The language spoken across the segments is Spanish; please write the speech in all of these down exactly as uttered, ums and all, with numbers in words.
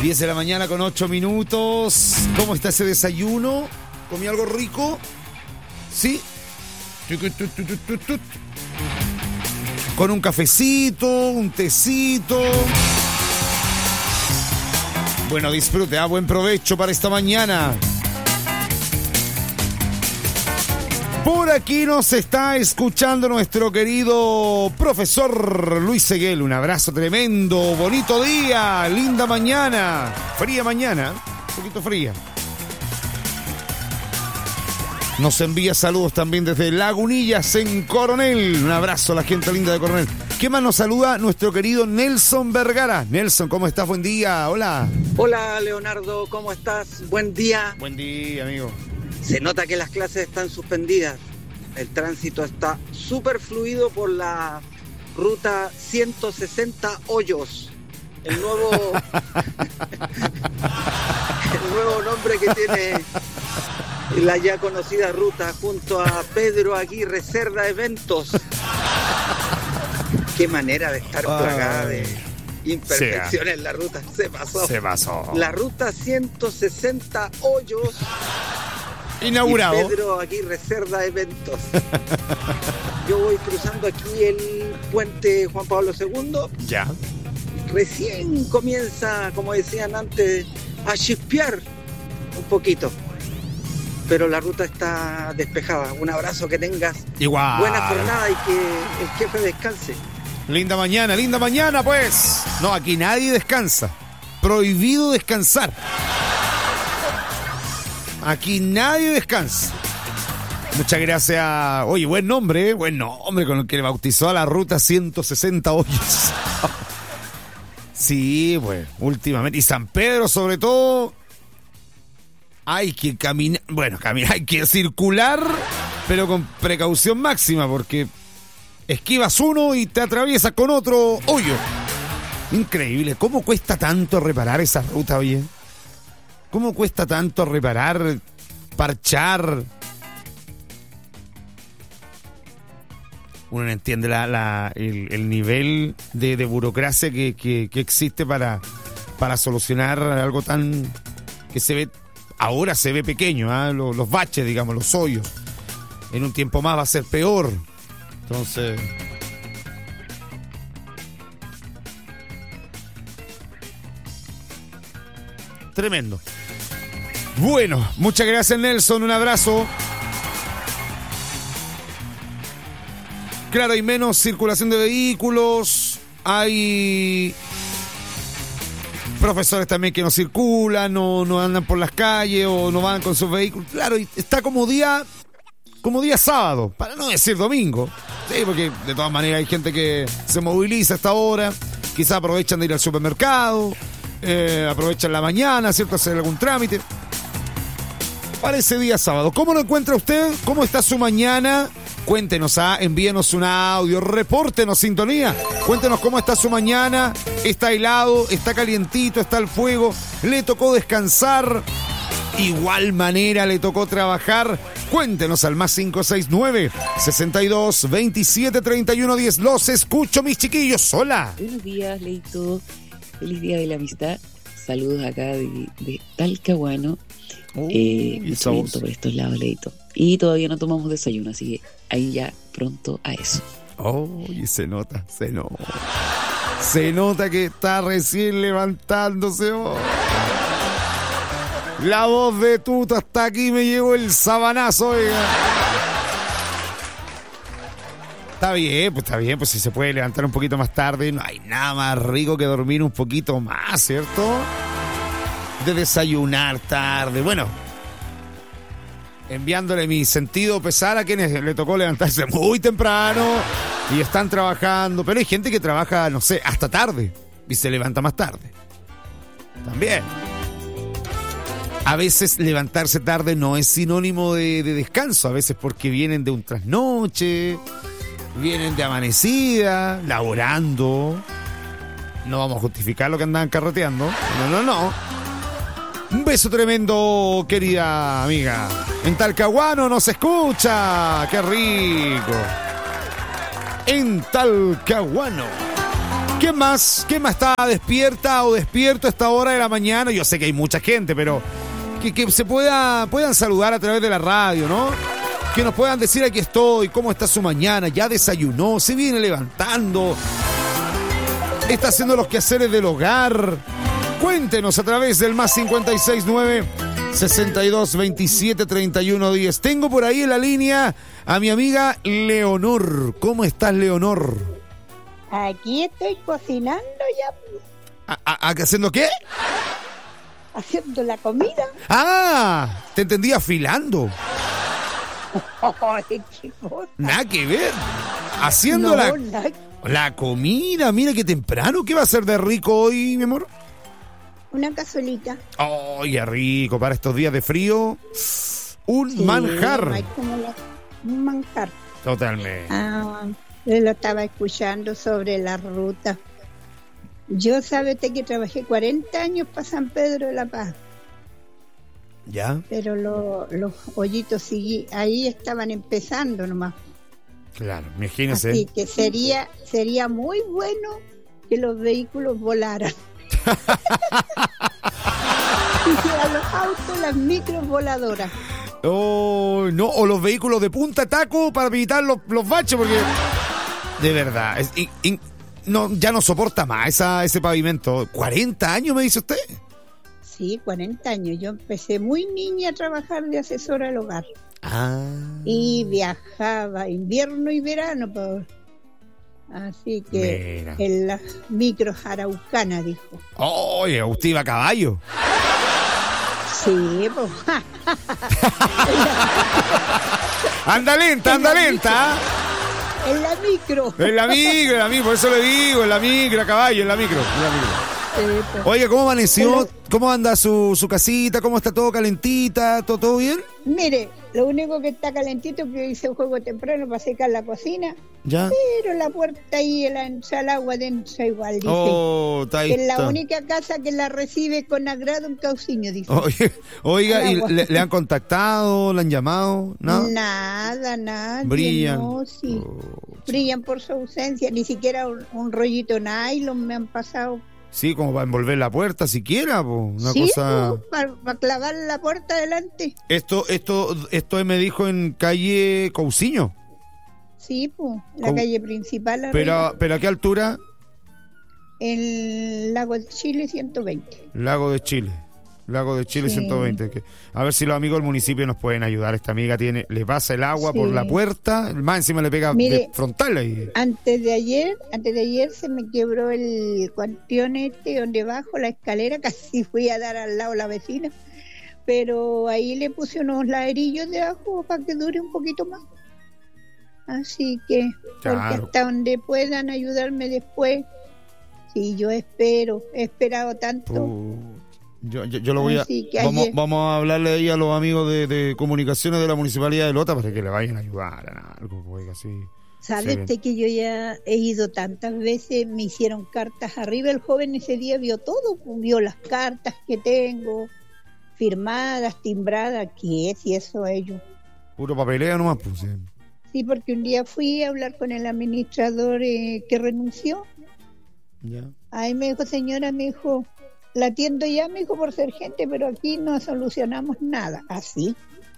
diez de la mañana con ocho minutos. ¿Cómo está ese desayuno? ¿Comí algo rico? ¿Sí? Con un cafecito, un tecito. Bueno, disfrute, ¿eh? Buen provecho para esta mañana. Por aquí nos está escuchando nuestro querido profesor Luis Seguel. Un abrazo tremendo, bonito día, linda mañana, fría mañana, un poquito fría. Nos envía saludos también desde Lagunillas en Coronel. Un abrazo a la gente linda de Coronel. ¿Qué más nos saluda? Nuestro querido Nelson Vergara. Nelson, ¿cómo estás? Buen día, hola. Hola, Leonardo, ¿cómo estás? Buen día. Buen día, amigo. Se nota que las clases están suspendidas. El tránsito está súper fluido por la ruta ciento sesenta Hoyos. El nuevo, el nuevo nombre que tiene la ya conocida ruta junto a Pedro Aguirre Cerda Eventos. Qué manera de estar plagada de imperfecciones en la ruta. Se pasó. Se pasó. La ruta ciento sesenta Hoyos. Inaugurado. Y Pedro Aguirre Cerda Eventos. Yo voy cruzando aquí el puente Juan Pablo segundo. Ya. Recién comienza, como decían antes, a chispear un poquito. Pero la ruta está despejada. Un abrazo, que tengas Igual. buena jornada y que el jefe descanse. Linda mañana, linda mañana, pues. No, aquí nadie descansa. Prohibido descansar. Aquí nadie descansa. Muchas gracias. Oye, buen nombre, ¿eh? Buen nombre con el que le bautizó a la ruta ciento sesenta Hoyos. Sí, pues, últimamente. Y San Pedro, sobre todo. Hay que caminar. Bueno, caminar, hay que circular, pero con precaución máxima, porque esquivas uno y te atraviesas con otro hoyo. Increíble. ¿Cómo cuesta tanto reparar esa ruta, oye? ¿Cómo cuesta tanto reparar, parchar? Uno no entiende la, la, el, el nivel de, de burocracia que, que, que existe para, para solucionar algo tan que se ve, ahora se ve pequeño, ¿eh? los, los baches, digamos, los hoyos. En un tiempo más va a ser peor. Entonces... tremendo. Bueno, muchas gracias, Nelson, un abrazo. Claro, hay menos circulación de vehículos, hay profesores también que no circulan, no, no andan por las calles o no van con sus vehículos. Claro, está como día, como día sábado, para no decir domingo. Sí, porque de todas maneras hay gente que se moviliza a esta hora, quizás aprovechan de ir al supermercado. Eh, aprovechan la mañana, ¿cierto? Hacer algún trámite. Para ese día sábado. ¿Cómo lo encuentra usted? ¿Cómo está su mañana? Cuéntenos, ¿ah? Envíenos un audio, repórtenos sintonía. Cuéntenos cómo está su mañana. ¿Está helado? ¿Está calientito? ¿Está al fuego? ¿Le tocó descansar? Igual manera le tocó trabajar. Cuéntenos al más cinco seis nueve, sesenta y dos, veintisiete, treinta y uno, diez. Los escucho, mis chiquillos. Hola. Buenos días, Leito. Feliz Día de la Amistad. Saludos acá de, de Talcahuano. Oh, eh, mucho viento por estos lados, Leito. Y todavía no tomamos desayuno, así que ahí ya pronto a eso. Oh, y se nota, se nota. Se nota que está recién levantándose. Oh. La voz de Tuto, hasta aquí me llegó el sabanazo, oiga. Está bien, pues está bien, pues si se puede levantar un poquito más tarde, no hay nada más rico que dormir un poquito más, ¿cierto? De desayunar tarde. Bueno, enviándole mi sentido pesar a quienes le tocó levantarse muy temprano y están trabajando, pero hay gente que trabaja, no sé, hasta tarde y se levanta más tarde. También. A veces levantarse tarde no es sinónimo de, de descanso, a veces porque vienen de un trasnoche, vienen de amanecida, laborando. No vamos a justificar lo que andaban carreteando. No, no, no. Un beso tremendo, querida amiga. En Talcahuano nos escucha. ¡Qué rico! En Talcahuano. ¡Qué ¿Quién más? ¿Quién más está despierta o despierto a esta hora de la mañana? Yo sé que hay mucha gente, pero que, que se pueda, puedan saludar a través de la radio, ¿no? Que nos puedan decir aquí estoy, cómo está su mañana, ya desayunó, se viene levantando, está haciendo los quehaceres del hogar. Cuéntenos a través del más cincuenta y seis nueve, sesenta y dos, veintisiete, treinta y uno, diez. Tengo por ahí en la línea a mi amiga Leonor. ¿Cómo estás, Leonor? Aquí estoy cocinando ya. ¿A, a, ¿Haciendo qué? Haciendo la comida. Ah, te entendí afilando. Ay, qué cosa. Nada que ver. Haciendo No, la, nada. la comida. Mira qué temprano. ¿Qué va a ser de rico hoy, mi amor? Una cazuelita. ¡Ay, qué rico! Para estos días de frío. Un Sí, manjar. hay como la- un manjar. Totalmente. Ah, yo lo estaba escuchando sobre la ruta. Yo, sabe usted que trabajé cuarenta años para San Pedro de la Paz, ¿Ya? pero lo- los hoyitos seguí, ahí estaban empezando nomás. Claro, imagínese. Así que sería, sería muy bueno que los vehículos volaran. Y que a los autos, las micros voladoras. Oh, no, o los vehículos de punta taco para evitar los, los baches, porque de verdad, es, in- in- no, ya no soporta más esa, ese pavimento. ¿cuarenta años me dice usted? Sí, cuarenta años. Yo empecé muy niña a trabajar de asesora al hogar. Ah. Y viajaba invierno y verano. Por... Así que Mira. en las micros araucanas, dijo. Oye, usted iba a caballo. Sí, pues. Anda lenta, anda lenta. ¿Ah? En la micro. En la micro, en la micro, por eso le digo, en la micro, a caballo, en la micro. En la micro. Sí, pues. Oye, ¿cómo amaneció? ¿Cómo anda su, su casita? ¿Cómo está todo calentita? ¿Todo, todo bien? Mire, lo único que está calentito es que hice un juego temprano para secar la cocina, ¿Ya? pero la puerta ahí, la entra el agua dentro igual, dice. Oh, está ahí. Que es la está. única casa que la recibe con agrado un cauciño, dice. Oye, oiga, Al ¿y agua. le, le han contactado? ¿Le han llamado? ¿No? Nada, nada. Brillan. No, sí. Oh, Brillan por su ausencia. Ni siquiera un, un rollito nylon me han pasado. sí, como para envolver la puerta siquiera, po. Una sí, cosa. para clavar la puerta adelante. Esto, esto, esto me dijo en calle Cousiño. Sí, pues, la Con- calle principal. arriba. Pero, pero ¿a qué altura? El Lago de Chile ciento veinte. Lago de Chile. Lago de Chile Sí. ciento veinte. Que, a ver si los amigos del municipio nos pueden ayudar. Esta amiga tiene, le pasa el agua Sí. por la puerta, más encima le pega Mire, de frontal ahí. Antes de ayer, antes de ayer se me quebró el cuantión este donde bajo la escalera, casi fui a dar al lado a la vecina, pero ahí le puse unos ladrillos debajo para que dure un poquito más. Así que, Claro. porque hasta donde puedan ayudarme después, sí, yo espero, he esperado tanto. Puh. Yo, yo, yo lo voy a Así que vamos, ayer- vamos a hablarle ahí a los amigos de, de comunicaciones de la Municipalidad de Lota para que le vayan a ayudar a algo, oiga, así. ¿Sabe Sí. usted que yo ya he ido tantas veces? Me hicieron cartas arriba. El joven ese día vio todo, vio las cartas que tengo, firmadas, timbradas, que es y eso a ellos. Puro papeleo nomás, pues. Sí. Sí, porque un día fui a hablar con el administrador eh, que renunció. Ya. Ahí me dijo, señora, me dijo, la atiendo ya, me dijo, por ser gente, pero aquí no solucionamos nada. Así.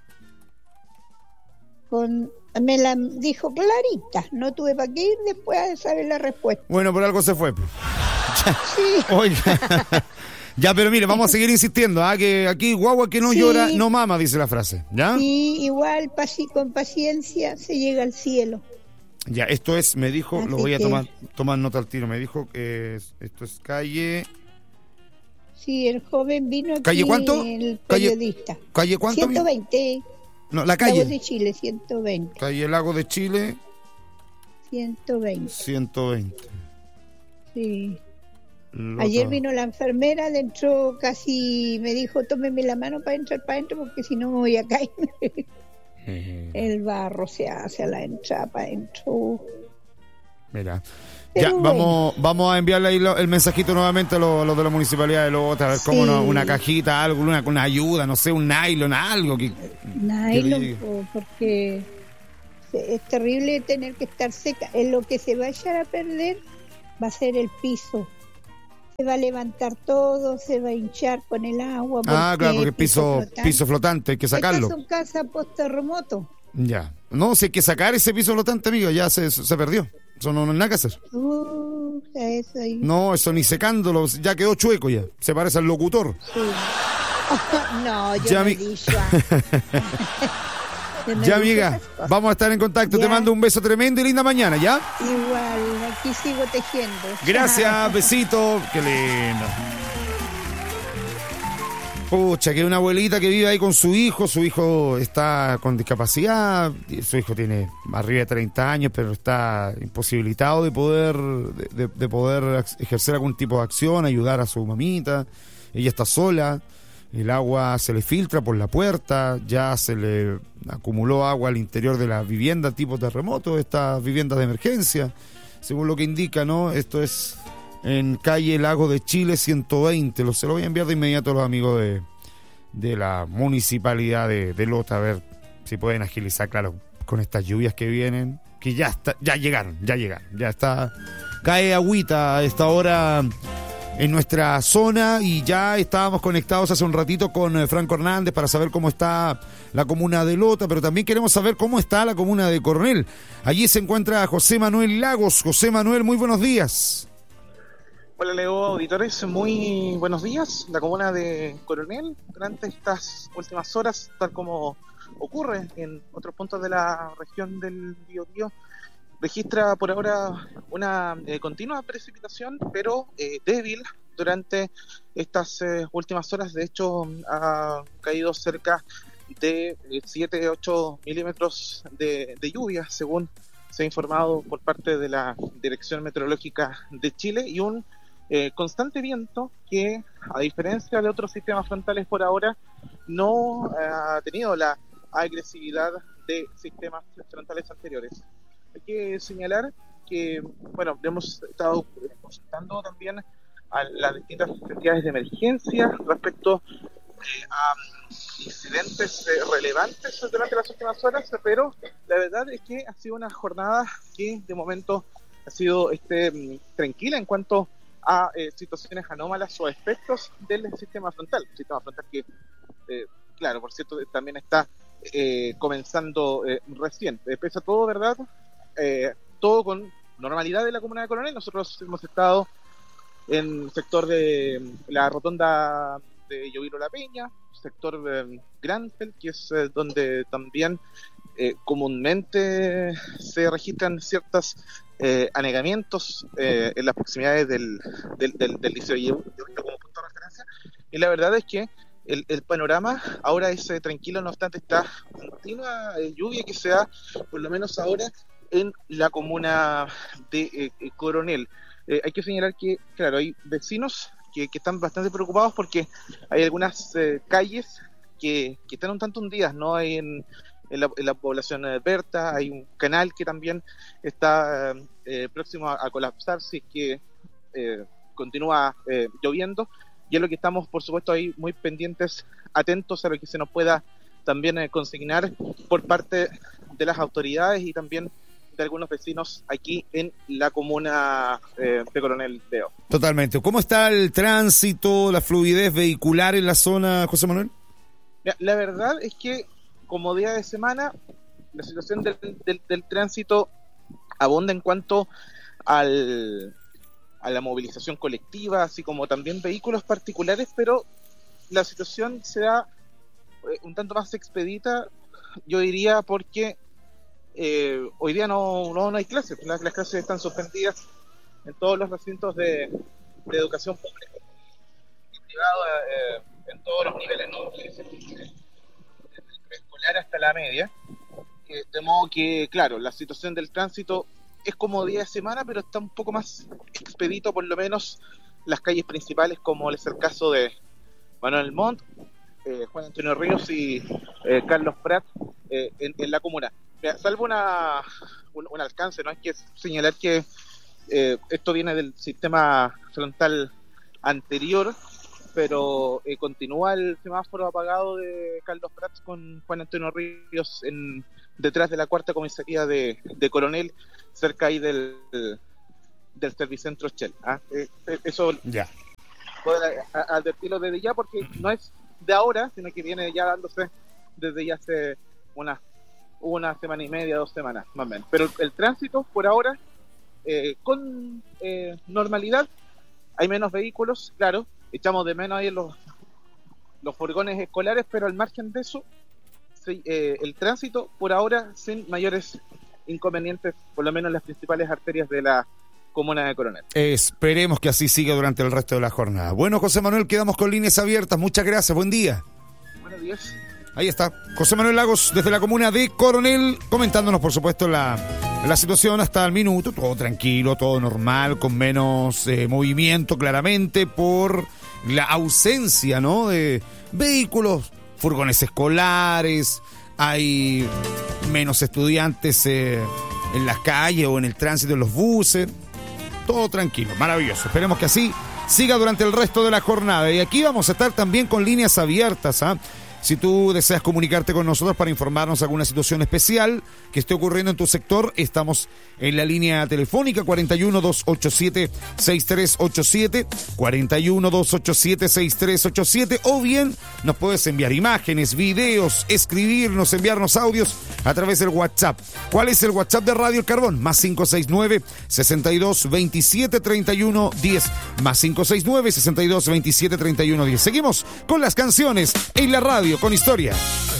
Con, me la dijo clarita, no tuve para qué ir después a saber la respuesta. Bueno, por algo se fue, pues. Sí. Oiga. Ya, pero mire, vamos a seguir insistiendo, ¿ah? Que aquí guagua que no Sí. llora, no mama, dice la frase. ¿Ya? Sí, igual paci- con paciencia se llega al cielo. Ya, esto es, me dijo, lo Así voy a que- tomar, tomar nota al tiro, me dijo que es- esto es calle. Sí, el joven vino aquí, ¿Calle cuánto? el Calle- periodista. ¿Calle cuánto? ciento veinte, No, la Lago calle. de Chile, ciento veinte, Calle Lago de Chile, ciento veinte, ciento veinte. sí. Lota. Ayer vino la enfermera, dentro casi me dijo, tómeme la mano para entrar para adentro porque si no me voy a caer. Eh, El barro se hace a la entrada para adentro. Mira. Pero Ya, bueno. vamos, vamos a enviarle ahí lo- el mensajito nuevamente a los, a los de la municipalidad de Lota, a ver cómo Sí. no, una cajita, algo, una, una ayuda, no sé, un nylon, algo que. Nylon, llegue. po, porque se- es terrible tener que estar seca. En lo que se va a echar a perder va a ser el piso. Se va a levantar todo, se va a hinchar con el agua. Ah, claro, porque piso, flotante. piso flotante, hay que sacarlo. Estas son casas post-terremoto. Ya. No, si hay que sacar ese piso flotante, amigo, ya se, se perdió. Eso no, no es nada que hacer. Uh, eso ahí. No, eso ni secándolo, ya quedó chueco ya. Se parece al locutor. Sí. No, yo Ya no mi- he dicho. ah. Yo no he Ya, dicho amiga, esas cosas. vamos a estar en contacto. Te Ya. mando un beso tremendo y linda mañana, ¿ya? Igual, aquí sigo tejiendo. Gracias, besito. Qué lindo. Pucha, que una abuelita que vive ahí con su hijo. Su hijo está con discapacidad. Su hijo tiene arriba de treinta años, pero está imposibilitado de poder, de, de- de poder ejercer algún tipo de acción, ayudar a su mamita. Ella está sola. El agua se le filtra por la puerta. Ya se le acumuló agua al interior de la vivienda tipo terremoto, estas viviendas de emergencia. Según lo que indica, ¿no? Esto es en calle Lago de Chile ciento veinte. Lo, se lo voy a enviar de inmediato a los amigos de, de la municipalidad de, de Lota, a ver si pueden agilizar, claro, con estas lluvias que vienen, que ya está, ya llegaron, ya llegaron, ya está, cae agüita a esta hora en nuestra zona y ya estábamos conectados hace un ratito con eh, Franco Hernández para saber cómo está la comuna de Lota, pero también queremos saber cómo está la comuna de Coronel. Allí se encuentra José Manuel Lagos. José Manuel, muy buenos días. Hola Leo, auditores, muy buenos días. La comuna de Coronel, durante estas últimas horas, tal como ocurre en otros puntos de la región del Biobío, registra por ahora una eh, continua precipitación, pero eh, débil durante estas eh, últimas horas. De hecho, ha caído cerca de siete a ocho milímetros de, de lluvia, según se ha informado por parte de la Dirección Meteorológica de Chile, y un eh, constante viento que, a diferencia de otros sistemas frontales por ahora, no eh, ha tenido la agresividad de sistemas frontales anteriores. Hay que señalar que, bueno, hemos estado consultando también a las distintas entidades de emergencia respecto eh, a incidentes eh, relevantes durante las últimas horas, pero la verdad es que ha sido una jornada que de momento ha sido este, tranquila en cuanto a eh, situaciones anómalas o aspectos del sistema frontal, un sistema frontal que, eh, claro, por cierto, también está eh, comenzando eh, recién. Eh, pese a todo, ¿verdad? Eh, todo con normalidad de la comuna de Coronel. Nosotros hemos estado en el sector de la rotonda de Lloviro La Peña, sector de Granfeld, que es eh, donde también eh, comúnmente se registran ciertos eh, anegamientos eh, en las proximidades del, del, del, del liceo de Lloviro como punto de referencia. Y la verdad es que el, el panorama ahora es eh, tranquilo, no obstante esta continua eh, lluvia que se da, por lo menos ahora, en la comuna de eh, Coronel. Eh, hay que señalar que, claro, hay vecinos que, que están bastante preocupados porque hay algunas eh, calles que, que están un tanto hundidas, ¿no? Hay en, en, la, en la población de Berta, hay un canal que también está eh, próximo a, a colapsar si es que eh, continúa eh, lloviendo, y es lo que estamos, por supuesto, ahí muy pendientes, atentos a lo que se nos pueda también eh, consignar por parte de las autoridades y también de algunos vecinos aquí en la comuna eh, de Coronel Leo. Totalmente. ¿Cómo está el tránsito, la fluidez vehicular en la zona, José Manuel? Mira, la verdad es que como día de semana la situación del, del, del tránsito abunda en cuanto al, a la movilización colectiva, así como también vehículos particulares, pero la situación se da eh, un tanto más expedita, yo diría, porque Eh, hoy día no, no, no hay clases, las, las clases están suspendidas en todos los recintos de, de educación pública y privada, eh, en todos los niveles, ¿no? Desde el preescolar hasta la media, eh, de modo que, claro, la situación del tránsito es como día de semana, pero está un poco más expedito, por lo menos las calles principales, como es el caso de Manuel Montt, eh, Juan Antonio Ríos y eh, Carlos Prat eh, en, en la comuna. Mira, salvo una, un, un alcance, no hay que señalar que eh, esto viene del sistema frontal anterior, pero eh, continúa el semáforo apagado de Carlos Prats con Juan Antonio Ríos en, detrás de la cuarta comisaría de, de Coronel, cerca ahí del, del Servicentro Shell. ¿ah? Eh, eso Ya. puedo advertirlo desde ya, porque no es de ahora, sino que viene ya dándose desde ya hace una, una semana y media, dos semanas más o menos. Pero el, el tránsito por ahora eh, con eh, normalidad. Hay menos vehículos, claro, echamos de menos ahí los, los furgones escolares, pero al margen de eso, sí, eh, el tránsito por ahora sin mayores inconvenientes, por lo menos en las principales arterias de la comuna de Coronel. Esperemos que así siga durante el resto de la jornada. Bueno, José Manuel, quedamos con líneas abiertas. Muchas gracias, buen día. Buenos días. Ahí está, José Manuel Lagos desde la comuna de Coronel, comentándonos por supuesto la, la situación hasta el minuto, todo tranquilo, todo normal, con menos eh, movimiento claramente por la ausencia, ¿no?, de vehículos, furgones escolares, hay menos estudiantes eh, en las calles o en el tránsito, en los buses, todo tranquilo, maravilloso, esperemos que así siga durante el resto de la jornada. Y aquí vamos a estar también con líneas abiertas, ¿ah? ¿eh? Si tú deseas comunicarte con nosotros para informarnos de alguna situación especial que esté ocurriendo en tu sector, estamos en la línea telefónica cuarenta y uno, doscientos ochenta y siete, sesenta y tres ochenta y siete, cuarenta y uno, doscientos ochenta y siete, sesenta y tres ochenta y siete, o bien nos puedes enviar imágenes, videos, escribirnos, enviarnos audios a través del WhatsApp. ¿Cuál es el WhatsApp de Radio El Carbón? Más cinco seis nueve, sesenta y dos veintisiete treinta y uno diez. Más cinco seis nueve, sesenta y dos veintisiete treinta y uno diez. Seguimos con las canciones en la radio con historia.